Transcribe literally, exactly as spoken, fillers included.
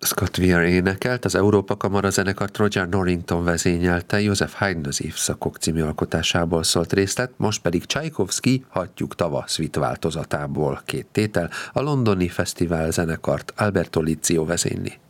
Scott Weir énekelt, az Európa Kamara zenekart Roger Norrington vezényelte, Joseph Haydn az Évszakok című alkotásából szólt részlet, most pedig Csajkovszky Hattyúk tava suite változatából két tétel, a londoni fesztivál zenekart Alberto Lizio vezényli.